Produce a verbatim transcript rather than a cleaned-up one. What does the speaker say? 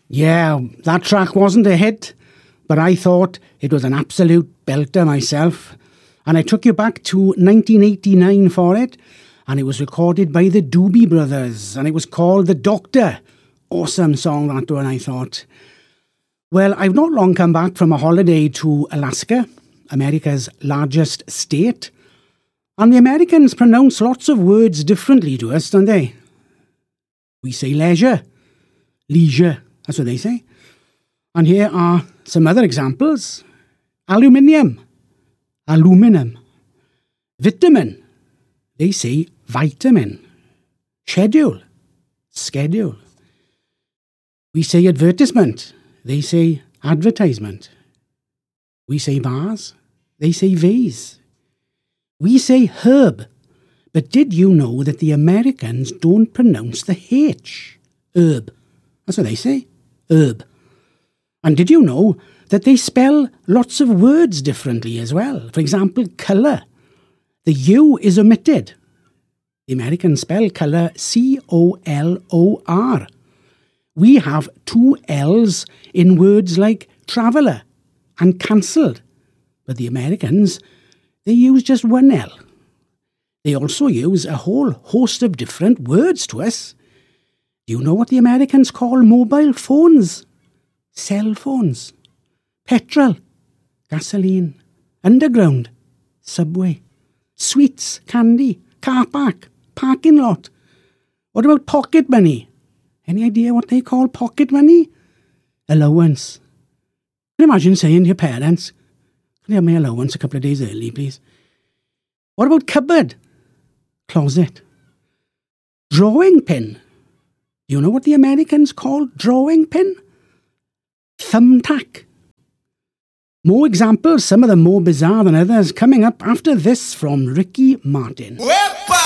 Yeah, that track wasn't a hit, but I thought it was an absolute belter myself. And I took you back to nineteen eighty-nine for it, and it was recorded by the Doobie Brothers, and it was called The Doctor. Awesome song, that one, I thought. Well, I've not long come back from a holiday to Alaska, America's largest state. And the Americans pronounce lots of words differently to us, don't they? We say leisure, leisure, that's what they say. And here are some other examples. Aluminium, aluminum. Vitamin, they say vitamin. Schedule, schedule. We say advertisement, they say advertisement. We say vase, they say vase. We say herb, but did you know that the Americans don't pronounce the H? Herb. That's what they say. Herb. And did you know that they spell lots of words differently as well? For example, colour. The U is omitted. The Americans spell colour C O L O R. We have two L's in words like traveller and cancelled. But the Americans, they use just one L. They also use a whole host of different words to us. Do you know what the Americans call mobile phones? Cell phones. Petrol. Gasoline. Underground. Subway. Sweets. Candy. Car park. Parking lot. What about pocket money? Any idea what they call pocket money? Allowance. Can you imagine saying to your parents, "Can you have my allowance a couple of days early, please?" What about cupboard? Closet. Drawing pin. Do you know what the Americans call drawing pin? Thumbtack. More examples, some of them more bizarre than others, coming up after this from Ricky Martin. Wepa!